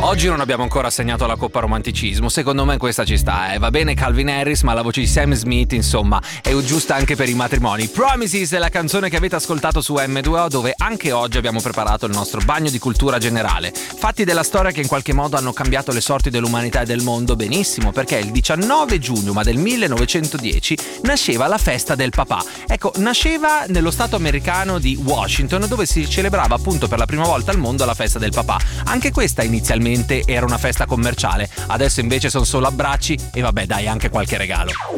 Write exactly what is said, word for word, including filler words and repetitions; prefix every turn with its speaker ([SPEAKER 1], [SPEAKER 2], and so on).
[SPEAKER 1] Oggi non abbiamo ancora assegnato la coppa romanticismo, secondo me questa ci sta, eh. Va bene Calvin Harris, ma la voce di Sam Smith, insomma, è giusta anche per i matrimoni. Promises è la canzone che avete ascoltato su emme due o, dove anche oggi abbiamo preparato il nostro bagno di cultura generale. Fatti della storia che in qualche modo hanno cambiato le sorti dell'umanità e del mondo, benissimo, perché il diciannove giugno ma del millenovecentodieci nasceva la festa del papà. Ecco, nasceva nello stato americano di Washington, dove si celebrava appunto per la prima volta al mondo la festa del papà. Anche questa inizialmente era una festa commerciale, adesso invece sono solo abbracci e vabbè dai, anche qualche regalo.